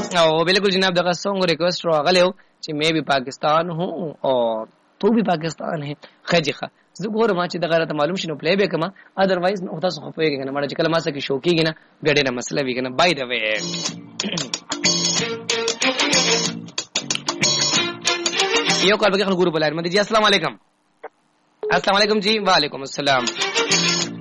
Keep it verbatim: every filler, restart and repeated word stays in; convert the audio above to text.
او बिल्कुल जनाब दगा सॉन्ग रिक्वेस्ट रागले हो چې मैं भी पाकिस्तान हूं और तू भी पाकिस्तान है خجخه زه ګورم چې دغه راته معلوم شنو پلی بیک ما اذروایز نو تاسو خو پوهیږئ کنه مړه چې کله ما سره کې شو کیږي نه بیا ډېره مسله وي کنه بای د وی یو کال بګه ګورو بلای مده جی السلام علیکم السلام علیکم جی وعلیکم السلام